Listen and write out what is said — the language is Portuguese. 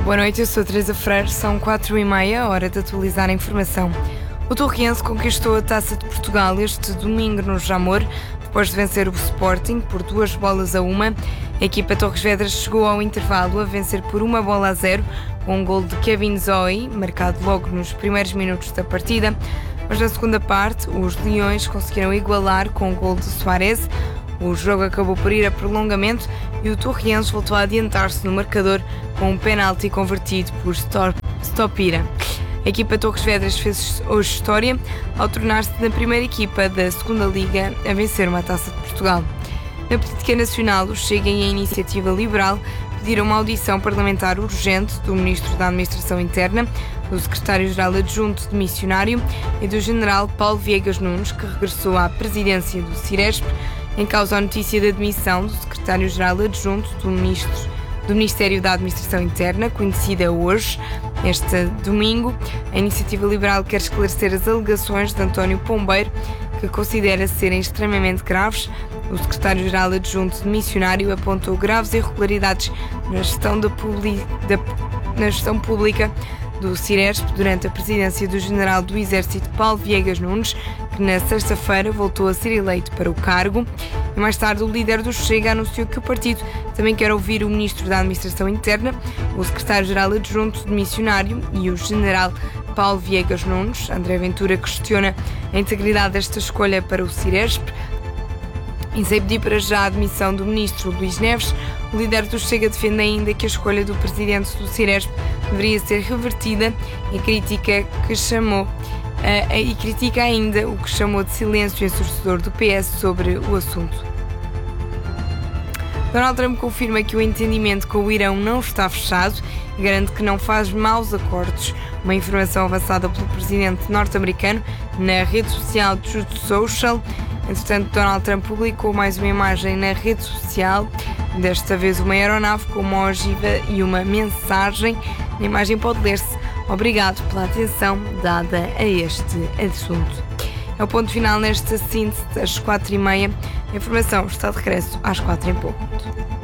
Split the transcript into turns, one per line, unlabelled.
Boa noite, eu sou a Teresa Freire, são 4h30, hora de atualizar a informação. O Torriense conquistou a Taça de Portugal este domingo no Jamor, depois de vencer o Sporting por 2-1. A equipa Torres Vedras chegou ao intervalo a vencer por 1-0, com um gol de Kevin Zoe, marcado logo nos primeiros minutos da partida, mas na segunda parte os Leões conseguiram igualar com o gol de Soares. O jogo acabou por ir a prolongamento e o Torriense voltou a adiantar-se no marcador com um penalti convertido por Stopira. A equipa Torres Vedras fez hoje história ao tornar-se na primeira equipa da segunda Liga a vencer uma Taça de Portugal. Na política nacional, o Chega e a Iniciativa Liberal pediram uma audição parlamentar urgente do Ministro da Administração Interna, do Secretário-Geral Adjunto de Missionário e do General Paulo Viegas Nunes, que regressou à presidência do Ciresp, em causa a notícia da demissão do Secretário-Geral Adjunto do Ministério da Administração Interna, conhecida hoje. Este domingo, a Iniciativa Liberal quer esclarecer as alegações de António Pombeiro, que considera serem extremamente graves. O Secretário-Geral Adjunto de Missionário apontou graves irregularidades na gestão pública do Ciresp durante a presidência do General do Exército Paulo Viegas Nunes, que na sexta-feira voltou a ser eleito para o cargo. E mais tarde o líder do Chega anunciou que o partido também quer ouvir o Ministro da Administração Interna, o Secretário-Geral Adjunto de Missionário e o General Paulo Viegas Nunes. André Ventura questiona a integridade desta escolha para o Ciresp. E sem pedir para já a admissão do Ministro Luís Neves, o líder do Chega defende ainda que a escolha do Presidente do Ciresp deveria ser revertida e critica ainda o que chamou de silêncio ensurdecedor do PS sobre o assunto. Donald Trump confirma que o entendimento com o Irão não está fechado e garante que não faz maus acordos. Uma informação avançada pelo presidente norte-americano na rede social Truth Social. Entretanto, Donald Trump publicou mais uma imagem na rede social, desta vez uma aeronave com uma ogiva e uma mensagem. Na imagem pode ler-se: "Obrigado pela atenção dada a este assunto." É o ponto final nesta síntese às 4h30. A informação está de regresso às 4h em ponto.